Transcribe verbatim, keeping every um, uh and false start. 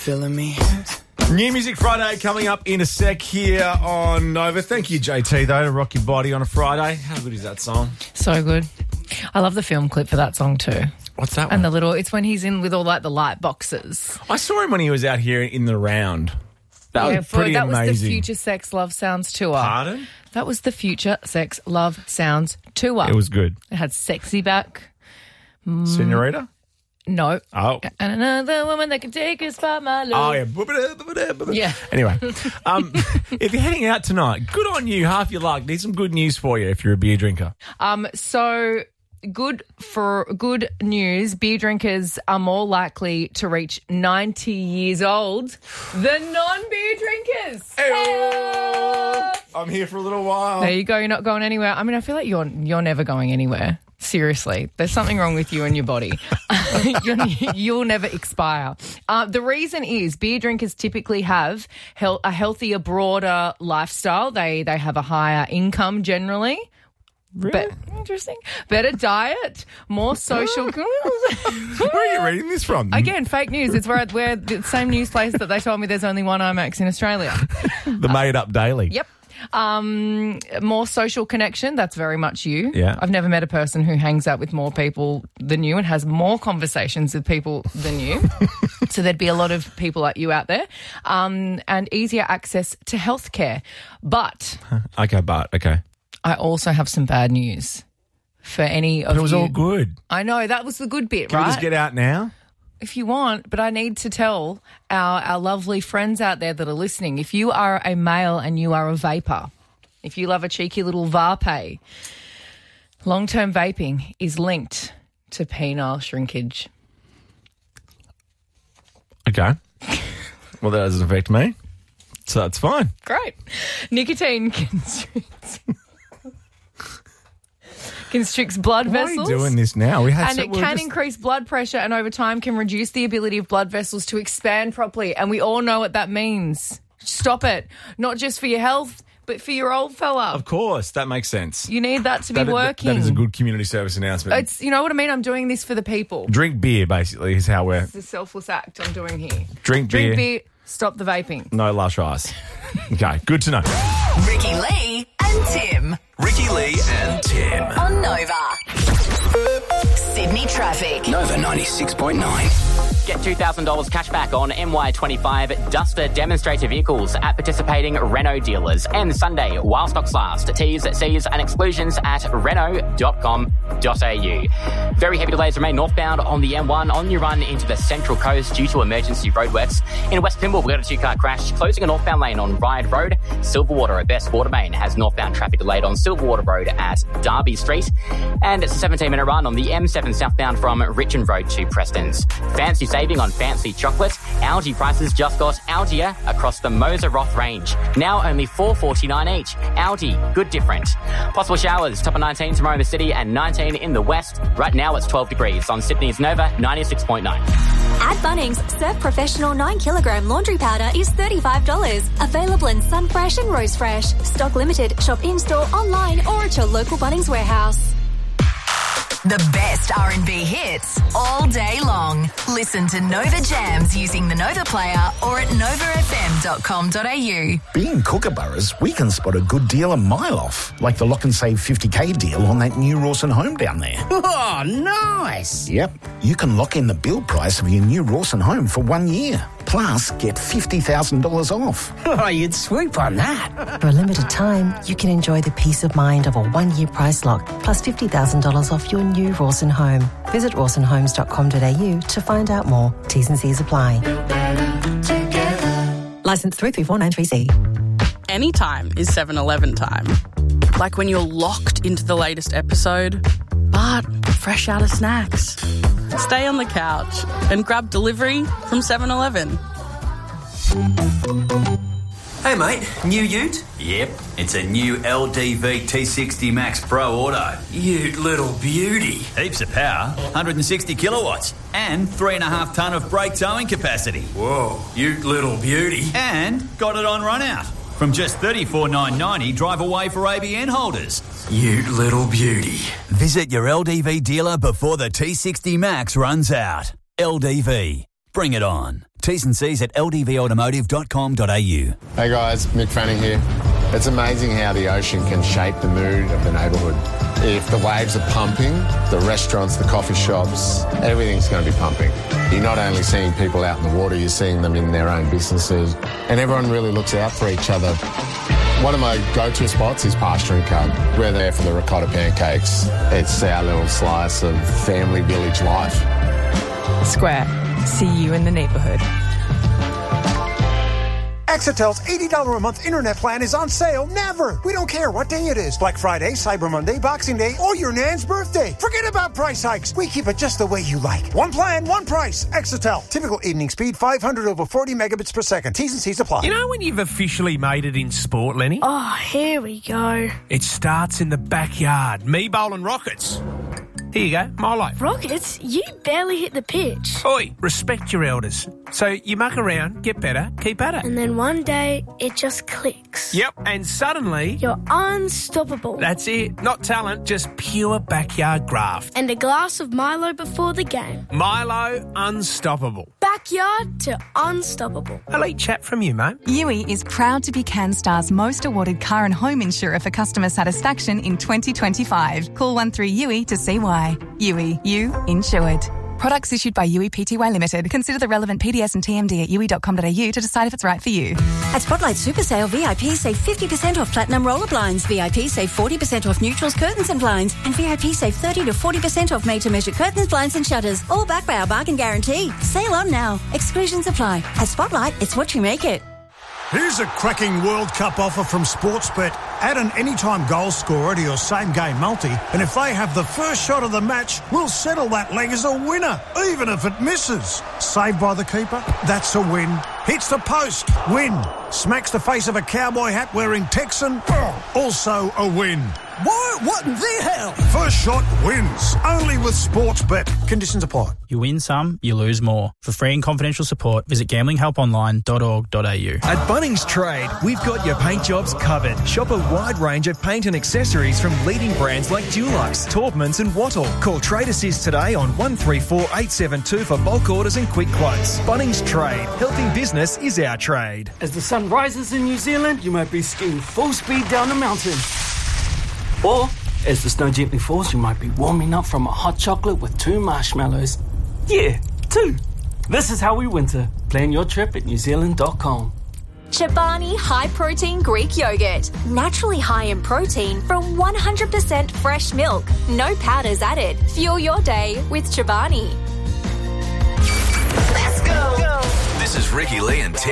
feeling me? New Music Friday coming up in a sec here on Nova. Thank you, J T, though, to rock your body on a Friday. How good is that song? So good. I love the film clip for that song too. What's that one? And the little, it's when he's in with all like the light boxes. I saw him when he was out here in the round. That yeah, was for, pretty that amazing. was the Future Sex Love Sounds tour. Pardon? That was the Future Sex Love Sounds tour. It was good. It had Sexy back. Mm. Senorita? No. Oh. And another woman that can take us by my love. Oh, yeah. Yeah. Anyway, um, if you're heading out tonight, good on you, half your luck. There's some good news for you if you're a beer drinker. Um. So... Good for good news, beer drinkers are more likely to reach ninety years old than non-beer drinkers. Hey, I'm here for a little while. There you go. You're not going anywhere. I mean, I feel like you're you're never going anywhere. Seriously, there's something wrong with you and your body. You're, you'll never expire. Uh, the reason is beer drinkers typically have he- a healthier, broader lifestyle. They they have a higher income generally. Really? Be- interesting. Better diet, more social. Where are you reading this from? Again, fake news. It's where, where the same news place that they told me there's only one IMAX in Australia. The Made Up Daily. Yep. Um, more social connection. That's very much you. Yeah. I've never met a person who hangs out with more people than you and has more conversations with people than you. So there'd be a lot of people like you out there. Um, and easier access to healthcare. But. Okay, but, okay. I also have some bad news for any of you. But it was you. all good. I know, that was the good bit, Can right? we just get out now? If you want, but I need to tell our, our lovely friends out there that are listening, if you are a male and you are a vapor, if you love a cheeky little vape, long-term vaping is linked to penile shrinkage. Okay. Well, that doesn't affect me, so that's fine. Great. Nicotine constricts... constricts blood Why vessels. Why are you doing this now? We had and so, it can just... increase blood pressure and over time can reduce the ability of blood vessels to expand properly. And we all know what that means. Stop it. Not just for your health, but for your old fella. Of course, that makes sense. You need that to be that, working. That is a good community service announcement. It's, you know what I mean? I'm doing this for the people. Drink beer, basically, is how we're... It's a selfless act I'm doing here. Drink beer. Drink beer, stop the vaping. No lush ice. Okay, good to know. Ricky Lee and Tim. Ricky Lee and Tim. On Nova. Sydney traffic. Nova ninety-six point nine. Get two thousand dollars cash back on M Y twenty-five Duster demonstrator vehicles at participating Renault dealers. And Sunday, while stocks last. T's, C's and exclusions at renault dot com dot a u. Very heavy delays remain northbound on the M one on your run into the Central Coast due to emergency roadworks. In West Pymble, we've got a two-car crash closing a northbound lane on Ryde Road. Silverwater at Best Watermain has northbound traffic delayed on Silverwater Road at Derby Street. And it's a seventeen-minute run on the M seven southbound from Richmond Road to Preston's. Fancy saving on fancy chocolate. Algae prices just got algier across the Moser Roth range. Now only four dollars forty-nine each. Aldi, good different. Possible showers, top of nineteen tomorrow in the city and nineteen in the west. Right now it's twelve degrees on Sydney's Nova ninety-six point nine. At Bunnings, Surf Professional nine kilogram laundry powder is thirty-five dollars. Available in Sunfresh and Rose Fresh. Stock limited. Shop in-store, online or at your local Bunnings warehouse. The best R and B hits all day long. Listen to Nova Jams using the Nova Player or at nova f m dot com dot a u. Being Kookaburras, we can spot a good deal a mile off, like the lock and save fifty k deal on that new Rawson home down there. Oh, nice. Yep, you can lock in the build price of your new Rawson home for one year. Plus, get fifty thousand dollars off. Oh, you'd swoop on that. For a limited time, you can enjoy the peace of mind of a one-year price lock, plus fifty thousand dollars off your new Rawson home. Visit rawson homes dot com dot a u to find out more. T's and C's apply. Licence three three four nine three C. Anytime is seven eleven time. Like when you're locked into the latest episode, but fresh out of snacks. Stay on the couch and grab delivery from seven eleven. Hey mate, new ute? Yep, it's a new L D V T sixty Max Pro Auto. Ute little beauty. Heaps of power, one hundred sixty kilowatts, and three and a half tonne of brake towing capacity. Whoa, ute little beauty. And got it on run out. From just thirty-four thousand nine hundred ninety dollars, drive away for A B N holders. Ute little beauty. Visit your L D V dealer before the T sixty Max runs out. L D V. Bring it on. T's and C's at l d v automotive dot com dot a u. Hey guys, Mick Fanning here. It's amazing how the ocean can shape the mood of the neighbourhood. If the waves are pumping, the restaurants, the coffee shops, everything's going to be pumping. You're not only seeing people out in the water, you're seeing them in their own businesses, and everyone really looks out for each other. One of my go-to spots is Pasture and Cub. We're there for the ricotta pancakes. It's our little slice of family village life. Square. See you in the neighbourhood. Exetel's eighty dollars a month internet plan is on sale never. We don't care what day it is. Black Friday, Cyber Monday, Boxing Day, or your nan's birthday. Forget about price hikes. We keep it just the way you like. One plan, one price. Exetel. Typical evening speed, five hundred over forty megabits per second. T's and C's apply. You know when you've officially made it in sport, Lenny? Oh, here we go. It starts in the backyard. Me bowling rockets. Here you go, Milo. Rockets? You barely hit the pitch. Oi, respect your elders. So you muck around, get better, keep at it. And then one day, it just clicks. Yep, and suddenly... You're unstoppable. That's it. Not talent, just pure backyard graft. And a glass of Milo before the game. Milo, unstoppable. Backyard to unstoppable. Elite chat from you, mate. Yui is proud to be CanStar's most awarded car and home insurer for customer satisfaction in twenty twenty-five. Call one three U I to see why. Yui, you insured. Products issued by Yui Pty Limited. Consider the relevant P D S and T M D at yui dot com dot a u to decide if it's right for you. At Spotlight Super Sale, V I P save fifty percent off Platinum Roller Blinds, V I P save forty percent off Neutrals Curtains and Blinds, and V I P save thirty to forty percent off made-to-measure curtains, blinds and shutters, all backed by our bargain guarantee. Sale on now. Exclusions apply. At Spotlight, it's what you make it. Here's a cracking World Cup offer from Sportsbet. Add an anytime goal scorer to your same-game multi, and if they have the first shot of the match, we'll settle that leg as a winner, even if it misses. Saved by the keeper? That's a win. Hits the post? Win. Smacks the face of a cowboy hat wearing Texan? Also a win. What? What the hell? First shot wins. Only with Sportsbet. Conditions apply. You win some, you lose more. For free and confidential support, visit gambling help online dot org dot a u. At Bunnings Trade, we've got your paint jobs covered. Shop a wide range of paint and accessories from leading brands like Dulux, Taubmans and Wattle. Call Trade Assist today on one three four eight seven two for bulk orders and quick quotes. Bunnings Trade. Helping business is our trade. As the sun rises in New Zealand, you might be skiing full speed down a mountain. Or, as the snow gently falls, you might be warming up from a hot chocolate with two marshmallows. Yeah, two. This is how we winter. Plan your trip at new zealand dot com. Chobani High Protein Greek Yogurt. Naturally high in protein from one hundred percent fresh milk. No powders added. Fuel your day with Chobani. Let's go. go. This is Ricky Lee and Tim.